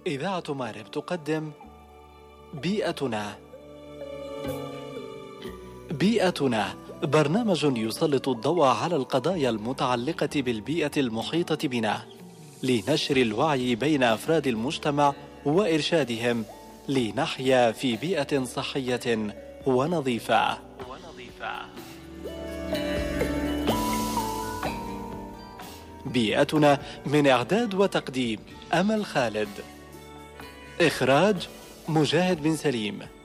إذاعة مارب تقدم بيئتنا. بيئتنا برنامج يسلط الضوء على القضايا المتعلقة بالبيئة المحيطة بنا لنشر الوعي بين أفراد المجتمع وإرشادهم لنحيا في بيئة صحية ونظيفة. بيئتنا من إعداد وتقديم أمل خالد، إخراج مجاهد بن سليم.